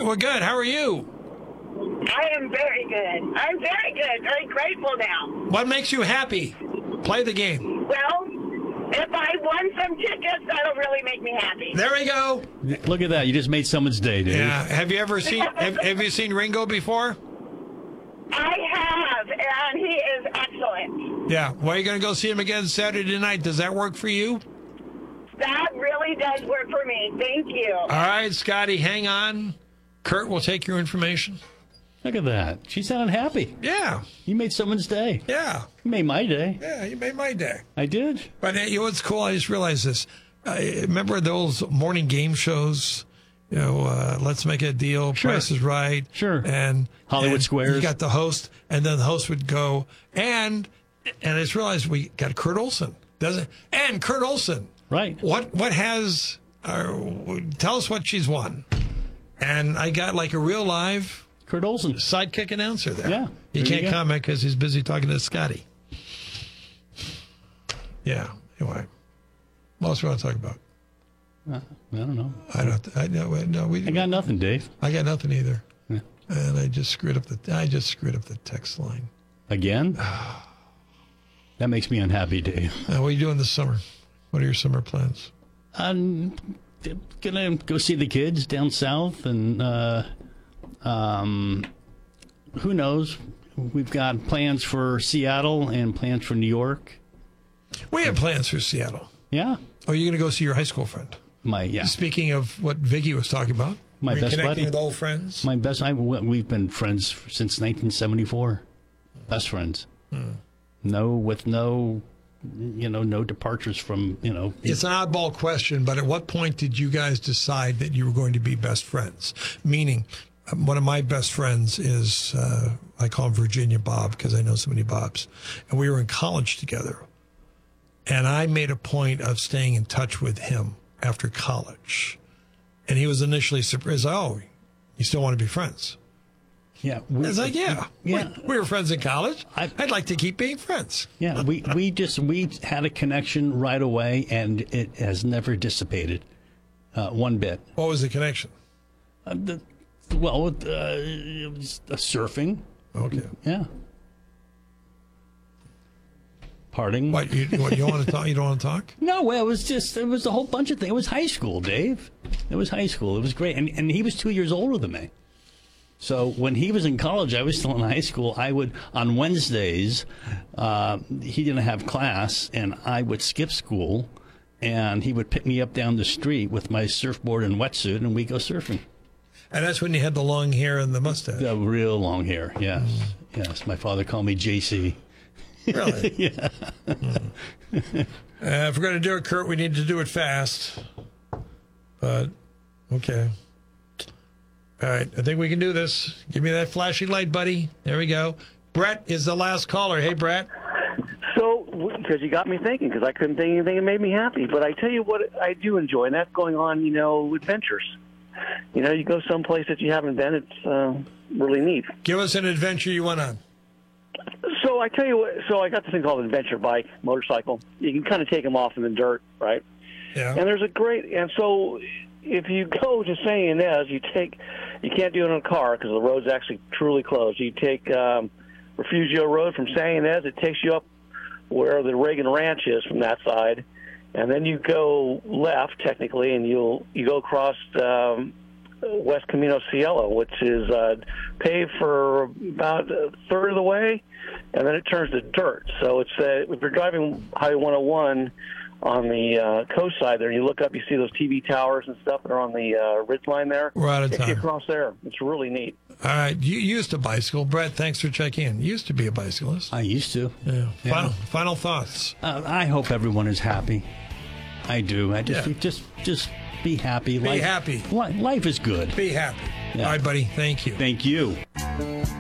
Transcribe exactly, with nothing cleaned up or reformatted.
Well, good. How are you? I am very good. I'm very good. Very grateful now. What makes you happy? Play the game. Well, if I won some tickets, that'll really make me happy. There we go. Look at that. You just made someone's day, dude. Yeah. Have you ever seen have, have you seen Ringo before? I have, and he is excellent. Yeah. Well, you're going to go see him again Saturday night. Does that work for you? That really does work for me. Thank you. All right, Scotty, hang on. Kurt will take your information. Look at that. She sounded happy. Yeah. You made someone's day. Yeah. You made my day. Yeah, you made my day. I did. But uh, you know what's cool? I just realized this. Uh, remember those morning game shows? You know, uh, Let's Make a Deal, Sure. Price is Right. Sure. And Hollywood and Squares. You got the host, and then the host would go, and and I just realized we got Kurt Olson, doesn't? And Kurt Olson. Right. What what has? Uh, tell us what she's won. And I got like a real live Kurt Olson. sidekick announcer there. Yeah. He There you can't go. comment because he's busy talking to Scotty. Yeah. Anyway, what else do you want to talk about? Uh, I don't know. I don't. I know. No, we. I got nothing, Dave. I got nothing either. Yeah. And I just screwed up the. I just screwed up the text line. Again? That makes me unhappy, Dave. Uh, what are you doing this summer? What are your summer plans? I'm gonna go see the kids down south, and uh, um, who knows? We've got plans for Seattle and plans for New York. We have plans for Seattle. Yeah, Oh, you're going to go see your high school friend. my yeah, Speaking of what Vicky was talking about, My best reconnecting buddy. with old friends. my best. I, we've been friends since nineteen seventy-four. Best friends. Hmm. No, with no, you know, no departures from you know. It's an oddball question, but at what point did you guys decide that you were going to be best friends? Meaning, um, one of my best friends is, uh, I call him Virginia Bob because I know so many Bobs. And we were in college together. And I made a point of staying in touch with him after college. And he was initially surprised, oh, you still want to be friends? Yeah, I we, was like, yeah, yeah. We, we were friends in college. I- I'd like to keep being friends. Yeah, we, we just we had a connection right away, and it has never dissipated uh, one bit. What was the connection? Uh, the, well, uh, it was uh, surfing. Okay. Yeah. Parting. What, you, what, you want to talk? You don't want to talk? No, well, it was just it was a whole bunch of things. It was high school, Dave. It was high school. It was great, and and he was two years older than me. So when he was in college, I was still in high school. I would, on Wednesdays, uh, he didn't have class, and I would skip school, and he would pick me up down the street with my surfboard and wetsuit, and we'd go surfing. And that's when you had the long hair and the mustache. The real long hair, yes. Yes, my father called me J C. Really? Yeah. Mm. Uh, if we're going to do it, Kurt, we need to do it fast. But, okay. All right, I think we can do this. Give me that flashing light, buddy. There we go. Brett is the last caller. Hey, Brett. So, because you got me thinking, because I couldn't think of anything that made me happy. But I tell you what I do enjoy, and that's going on, you know, adventures. You know, you go someplace that you haven't been, it's uh, really neat. Give us an adventure you went on. So I tell you what, so I got this thing called adventure bike, motorcycle. You can kind of take them off in the dirt, right? Yeah. And there's a great, and so if you go to San Ynez, you take, you can't do it in a car because the road's actually truly closed. You take um, Refugio Road from San Ynez, it takes you up where the Reagan Ranch is from that side, and then you go left technically, and you'll you go across um, West Camino Cielo, which is uh, paved for about a third of the way, and then it turns to dirt. So it's uh, if you're driving Highway one oh one on the uh, coast side there, and you look up, you see those T V towers and stuff that are on the uh, ridge line there. We're out of Take you time. across there. It's really neat. All right, you used to bicycle. Brett, thanks for checking in. You used to be a bicyclist. I used to. Yeah. Yeah. Final, final thoughts. Uh, I hope everyone is happy. I do. I just Yeah. just just be happy. Be happy. Li- life is good. Be happy. Yeah. All right, buddy. Thank you. Thank you.